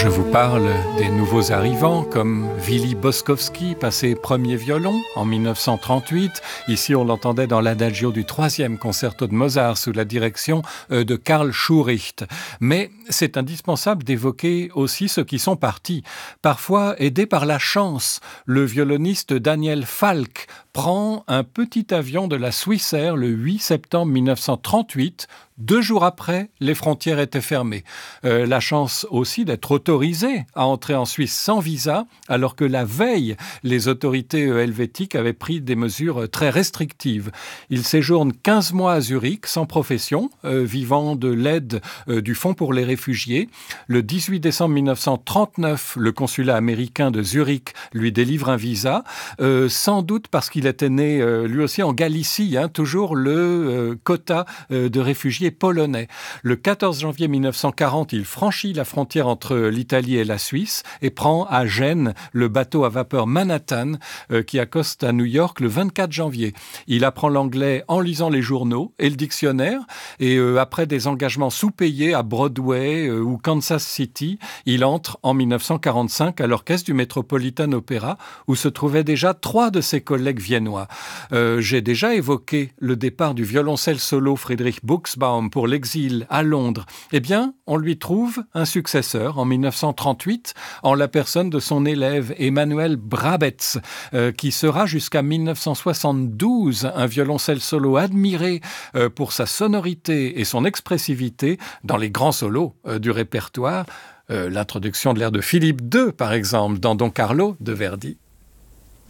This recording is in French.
Je vous parle des nouveaux arrivants comme Willy Boskowski, passé premier violon en 1938. Ici, on l'entendait dans l'adagio du 3e concerto de Mozart sous la direction de Karl Schuricht. Mais c'est indispensable d'évoquer aussi ceux qui sont partis. Parfois aidés par la chance, le violoniste Daniel Falk prend un petit avion de la Swissair le 8 septembre 1938. 2 jours après, les frontières étaient fermées. La chance aussi d'être autorisé à entrer en Suisse sans visa, alors que la veille, les autorités helvétiques avaient pris des mesures très restrictives. Il séjourne 15 mois à Zurich, sans profession, vivant de l'aide du Fonds pour les réfugiés. Le 18 décembre 1939, le consulat américain de Zurich lui délivre un visa, sans doute parce qu'il était né lui aussi en Galicie, toujours le quota de réfugiés polonais. Le 14 janvier 1940, il franchit la frontière entre l'Italie et la Suisse et prend à Gênes le bateau à vapeur Manhattan qui accoste à New York le 24 janvier. Il apprend l'anglais en lisant les journaux et le dictionnaire et après des engagements sous-payés à Broadway ou Kansas City, il entre en 1945 à l'orchestre du Metropolitan Opera où se trouvaient déjà 3 de ses collègues viennois. J'ai déjà évoqué le départ du violoncelle solo Friedrich Buxbaum pour l'exil à Londres. Eh bien, on lui trouve un successeur en 1938 en la personne de son élève Emanuel Brabetz, qui sera jusqu'à 1972 un violoncelle solo admiré pour sa sonorité et son expressivité dans les grands solos du répertoire. L'introduction de l'air de Philippe II, par exemple, dans Don Carlo de Verdi.